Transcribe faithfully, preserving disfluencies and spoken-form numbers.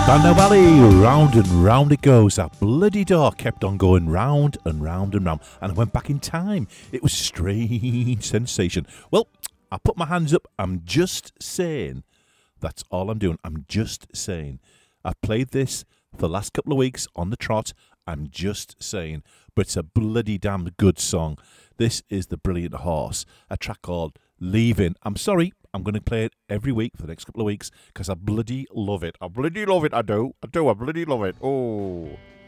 Banno Valley, round and round it goes. That bloody door kept on going round and round and round. And I went back in time. It was a strange sensation. Well, I put my hands up. I'm just saying. That's all I'm doing. I'm just saying. I've played this for the last couple of weeks on the trot. I'm just saying. But it's a bloody damn good song. This is The Brilliant Horse, a track called Leaving. I'm sorry. I'm going to play it every week for the next couple of weeks because I bloody love it. I bloody love it. I do. I do. I bloody love it. Oh.